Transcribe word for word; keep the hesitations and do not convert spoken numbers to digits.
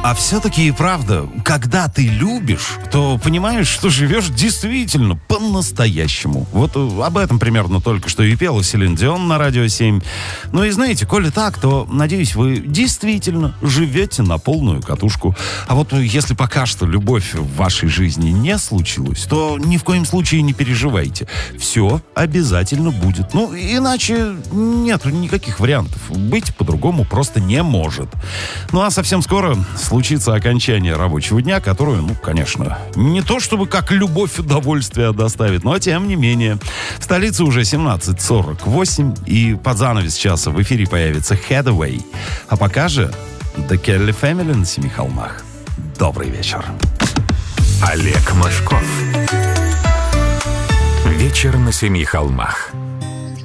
А все-таки и правда, когда ты любишь, то понимаешь, что живешь действительно по-настоящему. Вот об этом примерно только что и пела Селин Дион на Радио семь. Ну и знаете, коли так, то, надеюсь, вы действительно живете на полную катушку. А вот если пока что любовь в вашей жизни не случилась, то ни в коем случае не переживайте. Все обязательно будет. Ну, иначе нет никаких вариантов. Быть по-другому просто не может. Ну, а совсем скоро случится окончание рабочего дня, которое, ну, конечно, не то чтобы как любовь удовольствие доставит, но тем не менее. В столице уже семнадцать сорок восемь, и под занавес часа в эфире появится Hathaway. А пока же The Kelly Family на Семи холмах. Добрый вечер. Олег Мошков. Вечер на Семи холмах.